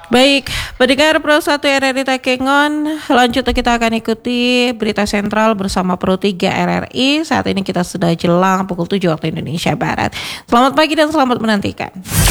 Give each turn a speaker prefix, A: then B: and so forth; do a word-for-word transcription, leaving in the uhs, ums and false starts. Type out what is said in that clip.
A: Baik, pendengar Pro satu R R I Takengon, lanjut kita akan ikuti berita sentral bersama Pro tiga R R I. Saat ini kita sudah jelang pukul tujuh waktu Indonesia Barat. Selamat pagi dan selamat menantikan.